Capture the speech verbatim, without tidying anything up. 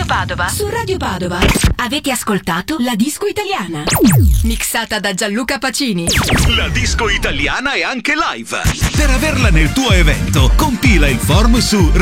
Radio Padova. Su Radio Padova avete ascoltato La Disco Italiana, mixata da Gianluca Pacini. La Disco Italiana è anche live. Per averla nel tuo evento, compila il form su